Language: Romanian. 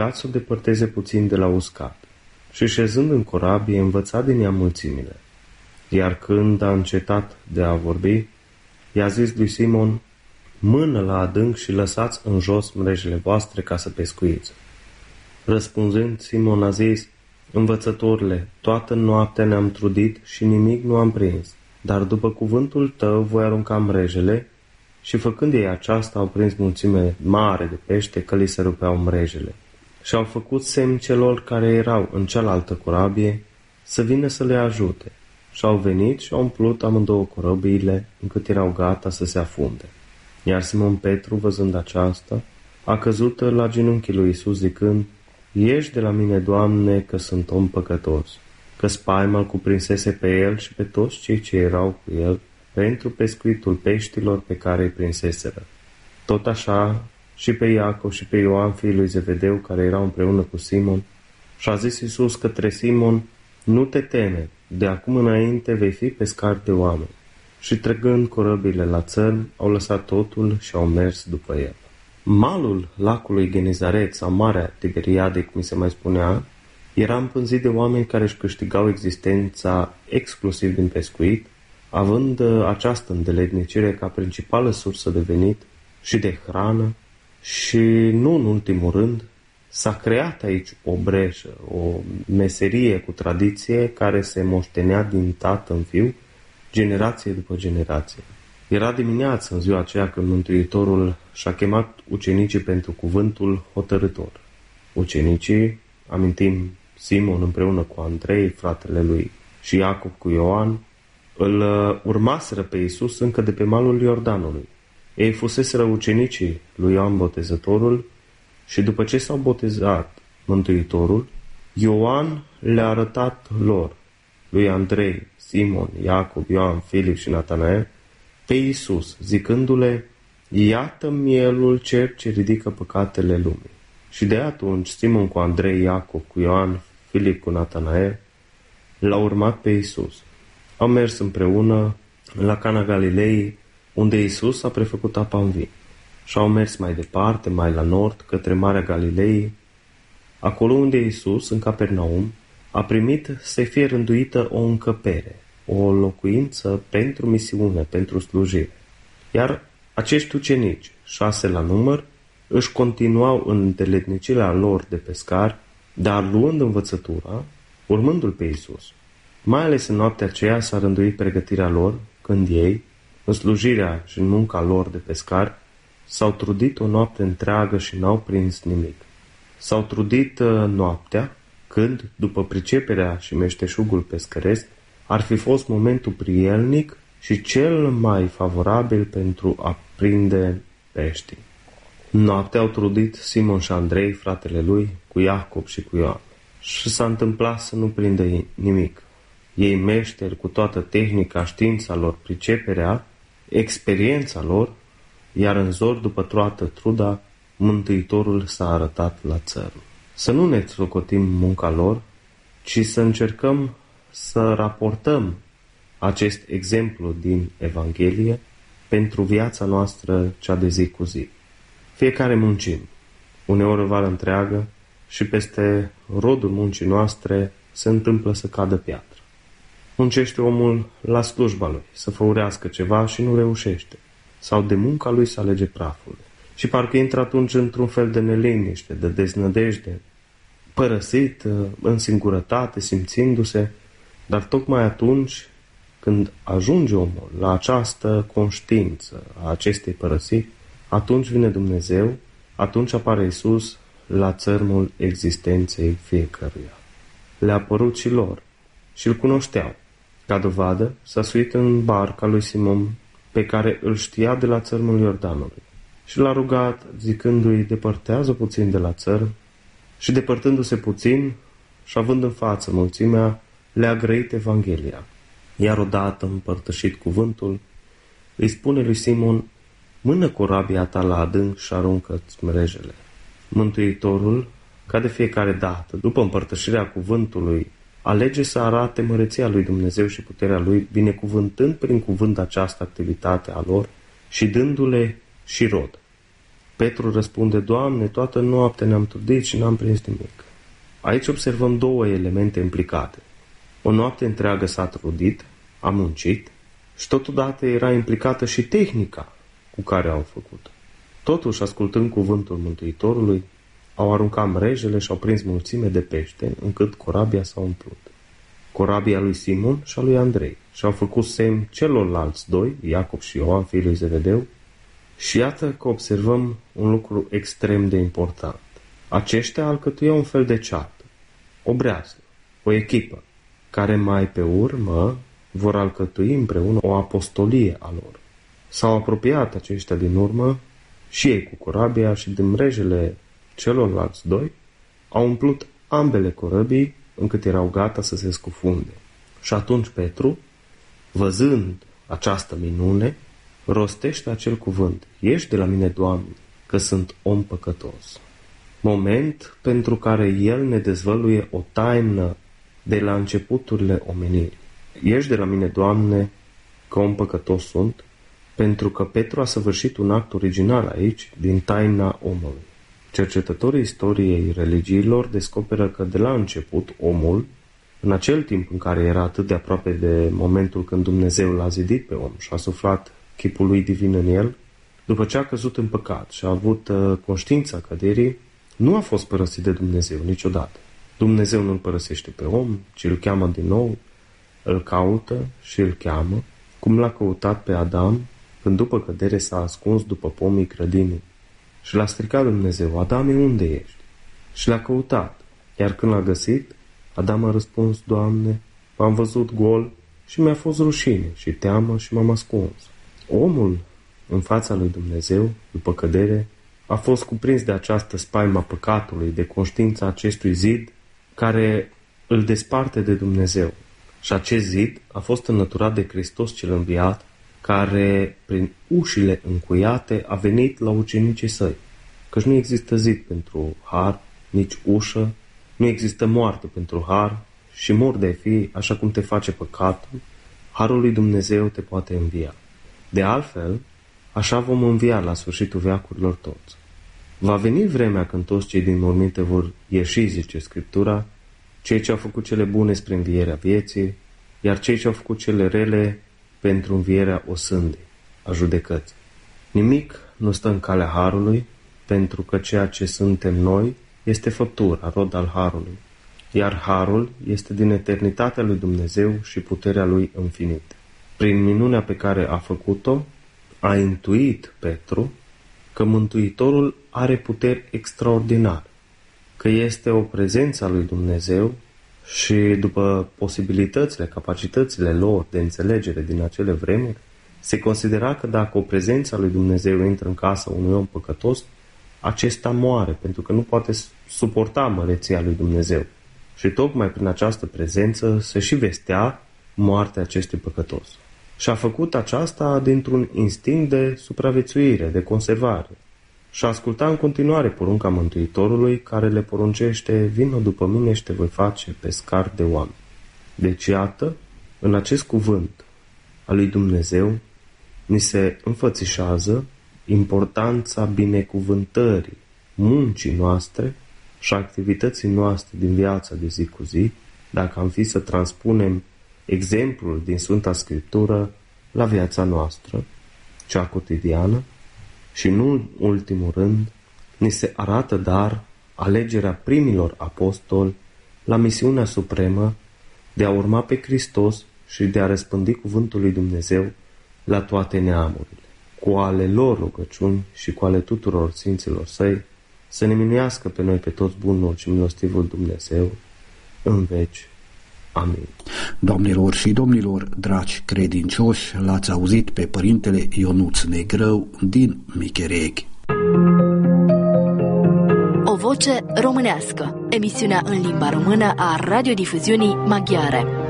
să o depărteze puțin de la uscat și, șezând în corabie, învăța din ea mulțimile. Iar când a încetat de a vorbi, i-a zis lui Simon: mână la adânc și lăsați în jos mrejele voastre ca să pescuiți. Răspunzând, Simon a zis: Învățătorule, toată noaptea ne-am trudit și nimic nu am prins, dar după cuvântul tău voi arunca mrejele. Și făcând ei aceasta, au prins mulțime mare de pește, că li se rupeau mrejele. Și au făcut semn celor care erau în cealaltă corabie să vină să le ajute. Și au venit și au umplut amândouă corăbiile, încât erau gata să se afunde. Iar Simon Petru, văzând aceasta, a căzut la genunchii lui Iisus, zicând: Ieși de la mine, Doamne, că sunt om păcătos, că spaima îl cuprinsese pe el și pe toți cei ce erau cu el, pentru pescuitul peștilor pe care îi prinseseră. Tot așa și pe Iacov și pe Ioan, fiul lui Zevedeu, care erau împreună cu Simon. Și a zis Iisus către Simon: Nu te teme, de acum înainte vei fi pescar de oameni. Și trăgând corăbile la țărm, au lăsat totul și au mers după el. Malul lacului Genizaret, sau Marea Tiberiade, cum se mai spunea, era împânzit de oameni care își câștigau existența exclusiv din pescuit, având această îndeletnicire ca principală sursă de venit și de hrană. Și nu în ultimul rând, s-a creat aici o breșă, o meserie cu tradiție care se moștenea din tată în fiu, generație după generație. Era dimineață în ziua aceea când Mântuitorul și-a chemat ucenicii pentru cuvântul hotărâtor. Ucenicii, amintim, Simon împreună cu Andrei, fratele lui, și Iacov cu Ioan, îl urmaseră pe Iisus încă de pe malul Iordanului. Ei fuseseră ucenicii lui Ioan Botezătorul și după ce s-au botezat Mântuitorul, Ioan le-a arătat lor, lui Andrei, Simon, Iacov, Ioan, Filip și Natanael, pe Iisus, zicându-le: Iată mielul cer ce ridică păcatele lumii. Și de atunci Simon cu Andrei, Iacov cu Ioan, Filip cu Natanael l-au urmat pe Iisus. Au mers împreună la Cana Galilei, unde Iisus a prefăcut apa în vin. Și au mers mai departe, mai la nord, către Marea Galilei, acolo unde Iisus, în Capernaum, a primit să fie rânduită o încăpere, o locuință pentru misiune, pentru slujire. Iar acești ucenici, 6 la număr, își continuau în îndeletnicirea lor de pescari, dar luând învățătura, urmându-l pe Iisus. Mai ales în noaptea aceea s-a rânduit pregătirea lor, când ei, în slujirea și în munca lor de pescari, s-au trudit o noapte întreagă și n-au prins nimic. S-au trudit noaptea, când, după priceperea și meșteșugul pescăresc, ar fi fost momentul prielnic și cel mai favorabil pentru a prinde pești. Noaptea au trudit Simon și Andrei, fratele lui, cu Iacov și cu Ioan. Și s-a întâmplat să nu prindă nimic. Ei meșteri cu toată tehnica, știința lor, priceperea, experiența lor, iar în zor după toată truda, Mântuitorul s-a arătat la țărm. Să nu ne socotim munca lor, ci să încercăm să raportăm acest exemplu din Evanghelie pentru viața noastră cea de zi cu zi. Fiecare muncim, uneori o vară întreagă, și peste rodul muncii noastre se întâmplă să cadă piatră. Muncește omul la slujba lui, să făurească ceva și nu reușește, sau de munca lui să alege praful. Și parcă intră atunci într-un fel de neliniște, de deznădejde, părăsit, în singurătate, simțindu-se, dar tocmai atunci când ajunge omul la această conștiință a acestei părăsiri, atunci vine Dumnezeu, atunci apare Iisus la țărmul existenței fiecăruia. Le-a părut și lor și îl cunoșteau. Ca dovadă, s-a suit în barca lui Simon, pe care îl știa de la țărmul Iordanului, și l-a rugat, zicându-i: depărtează puțin de la țărm. Și depărtându-se puțin și având în față mulțimea, le-a grăit Evanghelia. Iar odată, împărtășit cuvântul, îi spune lui Simon: mână corabia ta la adânc și aruncă-ți mrejele. Mântuitorul, ca de fiecare dată, după împărtășirea cuvântului, alege să arate măreția lui Dumnezeu și puterea lui, binecuvântând prin cuvânt această activitate a lor și dându-le și rod. Petru răspunde: Doamne, toată noaptea ne-am trudit și n-am prins nimic. Aici observăm două elemente implicate. O noapte întreagă s-a trudit, a muncit și totodată era implicată și tehnica cu care au făcut. Totuși, ascultând cuvântul Mântuitorului, au aruncat mrejele și au prins mulțime de pește, încât corabia s-a umplut. Corabia lui Simon și a lui Andrei și-au făcut semn celorlalți doi, Iacob și Ioan, fiul lui Zebedeu, și iată că observăm un lucru extrem de important. Aceștia alcătuiau un fel de ceată, o breaslă, o echipă, care mai pe urmă vor alcătui împreună o apostolie a lor. S-au apropiat aceștia din urmă și ei cu corabia și din mrejele celorlalți doi au umplut ambele corăbii încât erau gata să se scufunde. Și atunci Petru, văzând această minune, rostește acel cuvânt: Ieși de la mine, Doamne, că sunt om păcătos. Moment pentru care el ne dezvăluie o taină de la începuturile omenirii. Ieși de la mine, Doamne, că om păcătos sunt, pentru că Petru a săvârșit un act original aici, din taina omului. Cercetătorii istoriei religiilor descoperă că de la început omul, în acel timp în care era atât de aproape de momentul când Dumnezeu l-a zidit pe om și a suflat chipul lui divin în el, după ce a căzut în păcat și a avut conștiința căderii, nu a fost părăsit de Dumnezeu niciodată. Dumnezeu nu îl părăsește pe om, ci îl cheamă din nou, îl caută și îl cheamă, cum l-a căutat pe Adam, când după cădere s-a ascuns după pomii grădinii. Și l-a strigat Dumnezeu: Adame, unde ești? Și l-a căutat, iar când l-a găsit, Adam a răspuns: Doamne, m-am văzut gol și mi-a fost rușine și teamă și m-am ascuns. Omul, în fața lui Dumnezeu, după cădere, a fost cuprins de această spaimă a păcatului, de conștiința acestui zid care îl desparte de Dumnezeu. Și acest zid a fost înlăturat de Hristos cel înviat, care, prin ușile încuiate, a venit la ucenicii săi. Căci nu există zid pentru har, nici ușă, nu există moarte pentru har și mor de fi, așa cum te face păcatul, harul lui Dumnezeu te poate învia. De altfel, așa vom învia la sfârșitul veacurilor toți. Va veni vremea când toți cei din morminte vor ieși, zice Scriptura, cei ce au făcut cele bune spre învierea vieții, iar cei ce au făcut cele rele pentru învierea osândei, a judecății. Nimic nu stă în calea harului, pentru că ceea ce suntem noi este făptura, rod al harului, iar harul este din eternitatea lui Dumnezeu și puterea lui infinită. Prin minunea pe care a făcut-o, a intuit Petru că Mântuitorul are puteri extraordinare, că este o prezență a lui Dumnezeu și după posibilitățile, capacitățile lor de înțelegere din acele vremuri, se considera că dacă o prezență a lui Dumnezeu intră în casa unui om păcătos, acesta moare, pentru că nu poate suporta măreția lui Dumnezeu. Și tocmai prin această prezență se și vestea moartea acestui păcătos. Și a făcut aceasta dintr-un instinct de supraviețuire, de conservare. Și asculta în continuare porunca Mântuitorului, care le poruncește: vină după mine și te voi face pescar de oameni. Deci iată, în acest cuvânt al lui Dumnezeu ni se înfățișează importanța binecuvântării muncii noastre și activității noastre din viața de zi cu zi, dacă am fi să transpunem exemplul din Sfânta Scriptură la viața noastră, cea cotidiană, și nu în ultimul rând, ni se arată dar alegerea primilor apostoli la misiunea supremă de a urma pe Hristos și de a răspândi cuvântul lui Dumnezeu la toate neamurile. Cu ale lor rugăciuni și cu ale tuturor sfinților săi, să ne minuiască pe noi pe toți bunul și milostivul Dumnezeu în veci. Amin. Doamnelor și domnilor, dragi credincioși, l-ați auzit pe Părintele Ionuț Negrău din Michereghi. O voce românească, emisiunea în limba română a radiodifuziunii maghiare.